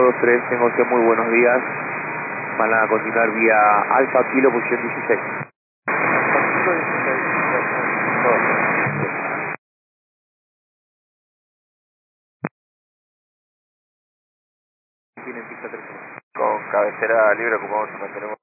523, tengo usted muy buenos días. Van a continuar vía Alfa Kilo, posición 16. Tienen pista 3. Con cabecera libre ocupamos y mantenemos